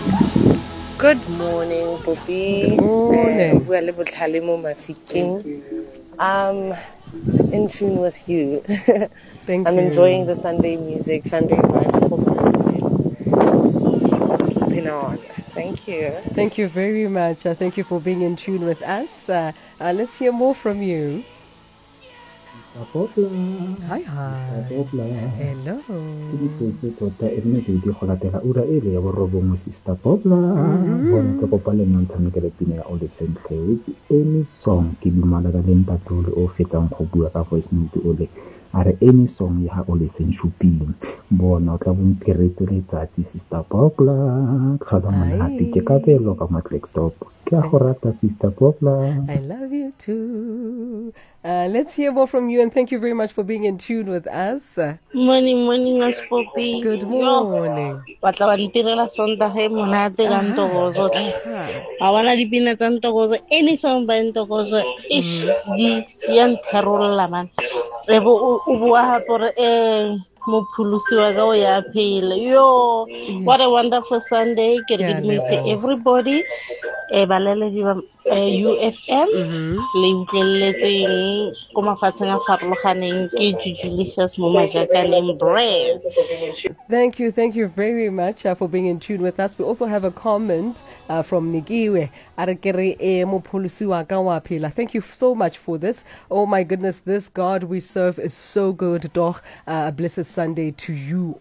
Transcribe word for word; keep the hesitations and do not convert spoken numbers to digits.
Good morning, Bobby. Good morning. We're a little Mafiking. I'm in tune with you. Thank I'm you. enjoying the Sunday music, Sunday vibes for my life. Keep on keeping on. Thank you. Thank you very much. Uh, thank you for being in tune with us. Uh, uh, let's hear more from you. Popla. Hi, hi. Popla. Hello. Ke ditsotso tota e nne ke di go latela ura e le ya borobongwe Sister Popla. Bona ke kopa le nna ntshamekele pina ya Ole Sentle with any song ke dumala ka le ntatole o fetang go bua ka voice note ole a re any song ya Ole Senshuping bona o tla bo ntiretse letsatsi Sister Popla tlhola monate ke ka belo ka Matleckstop ke a go rata Sister Popla. I love you too. Uh, let's hear more from you, and thank you very much for being in tune with us. Uh, Morning, morning, Miss Poppy. good morning. Batla ba ntirela Sontage monate ka ntokozo. Ga bana dipina tsa ntokozo. Any song by ntokozo ish di ya ntharolla man. E bo o bua gape gore eh mopholosi wa ka o ya phela. Yo, what a wonderful Sunday. Ke re ke dumedise everybody. E baleledi ba U F M le utlweletseng ko mafatsheng a farologaneng ke Jujulicious mo majakaneng brand. Thank you, thank you very much uh, for being in tune with us. We also have a comment uh, from Nikiwe. Arekere e mopholosi wa ka wa phela. Thank you so much for this. Oh my goodness, this God we serve is so good. Doch, uh, a blessed Sunday to you